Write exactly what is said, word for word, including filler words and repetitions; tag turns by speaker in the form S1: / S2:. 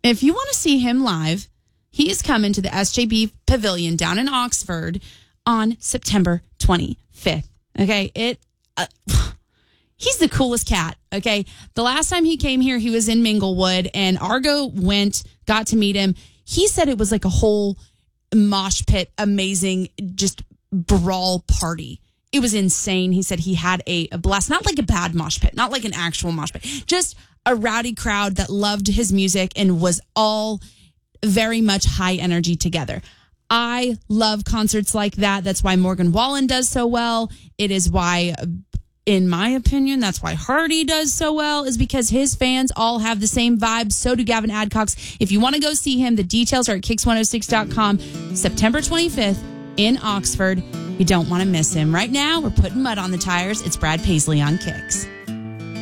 S1: If you want to see him live, he is coming to the S J B Pavilion down in Oxford on September twenty-fifth. Okay, it... Uh, he's the coolest cat, okay? The last time he came here, he was in Minglewood, and Argo went, got to meet him. He said it was like a whole mosh pit, amazing, just brawl party. It was insane. He said he had a, a blast, not like a bad mosh pit, not like an actual mosh pit, just a rowdy crowd that loved his music and was all very much high energy together. I love concerts like that. That's why Morgan Wallen does so well. It is why, in my opinion, that's why Hardy does so well, is because his fans all have the same vibes. So do Gavin Adcox. If you want to go see him, the details are at kicks one oh six dot com. September twenty-fifth in Oxford. You don't want to miss him. Right now, we're putting mud on the tires. It's Brad Paisley on Kicks.